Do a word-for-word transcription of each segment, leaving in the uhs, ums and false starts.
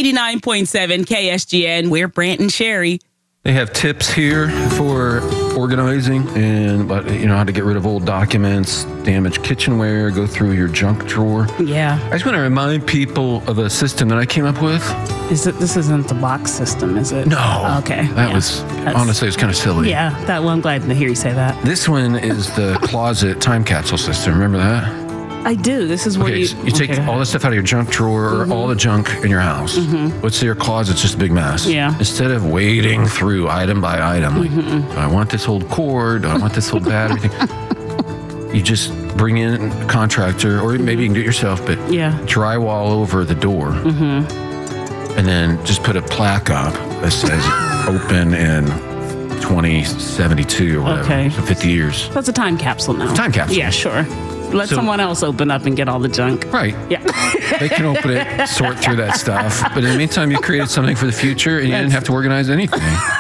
eighty-nine point seven K S G N. We're Brant and Sherry. They have tips here for organizing and you know how to get rid of old documents, damaged kitchenware, go through your junk drawer. Yeah. I just want to remind people of a system that I came up with. Is it? This isn't the box system, is it? No. Okay. That yeah. was, That's, honestly, it's kind of silly. Yeah, that well, I'm glad to hear you say that. This one is the closet time capsule system. Remember that? I do. This is where okay, you... So you take okay. all the stuff out of your junk drawer, Mm-hmm. all the junk in your house. Mm-hmm. Let's say your closet's just a big mess. Yeah. Instead of wading through item by item, like, Mm-hmm. I want this old cord, I want this old battery thing. You just bring in a contractor, or maybe you can do it yourself, but Yeah. drywall over the door. Mm-hmm. And then just put a plaque up that says open in twenty seventy-two or whatever. Okay. So fifty years. That's a time capsule now. Time capsule. Yeah, sure. Let So- someone else open up and get all the junk. Right. Yeah. They can open it, sort through that stuff. But in the meantime, you created something for the future and you didn't have to organize anything.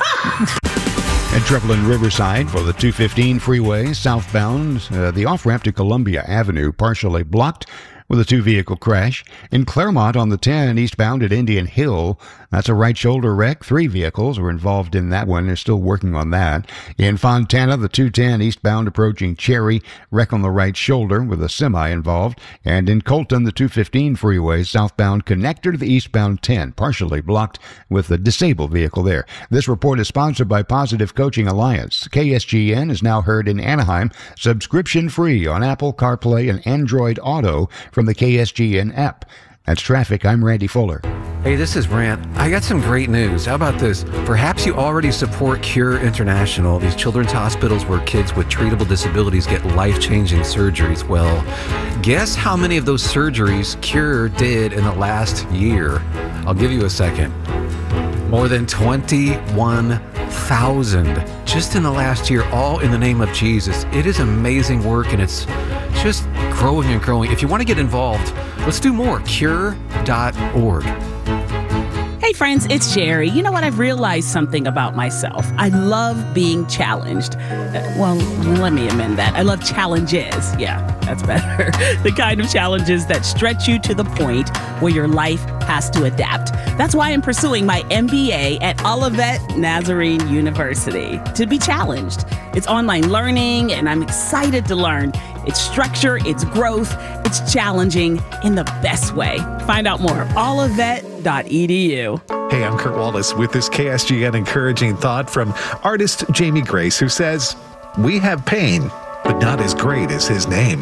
And trouble in Riverside for the two fifteen freeway southbound. Uh, the off-ramp to Columbia Avenue partially blocked with a two-vehicle crash. In Claremont on the ten eastbound at Indian Hill, that's a right shoulder wreck. Three vehicles were involved in that one. They're still working on that. In Fontana, the two ten eastbound approaching Cherry, wreck on the right shoulder with a semi involved. And in Colton, the two fifteen freeway southbound connector to the eastbound ten, partially blocked with a disabled vehicle there. This report is sponsored by Positive Coaching Alliance. K S G N is now heard in Anaheim, subscription free on Apple CarPlay and Android Auto from the K S G N app. That's traffic. I'm Randy Fuller. Hey, this is Brant. I got some great news. How about this? Perhaps you already support Cure International, these children's hospitals where kids with treatable disabilities get life-changing surgeries. Well, guess how many of those surgeries Cure did in the last year? I'll give you a second. More than twenty-one thousand just in the last year, all in the name of Jesus. It is amazing work, and it's just growing and growing. If you want to get involved, let's do more. Cure dot org. Hey friends, it's Sherry. You know what? I've realized something about myself. I love being challenged. Uh, well, let me amend that. I love challenges. Yeah, that's better. The kind of challenges that stretch you to the point where your life has to adapt. That's why I'm pursuing my M B A at Olivet Nazarene University, to be challenged. It's online learning, and I'm excited to learn its structure, its growth, it's challenging in the best way. Find out more at olivet dot e d u. Hey, I'm Kurt Wallace with this K S G N encouraging thought from artist Jamie Grace, who says, "We have pain, but not as great as his name."